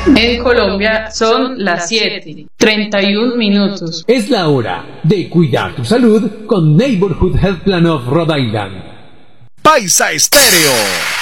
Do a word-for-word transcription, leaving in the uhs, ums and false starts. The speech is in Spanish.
En Colombia son las siete, treinta y un minutos. Es la hora de cuidar tu salud con Neighborhood Health Plan of Rhode Island. Paisa Estéreo.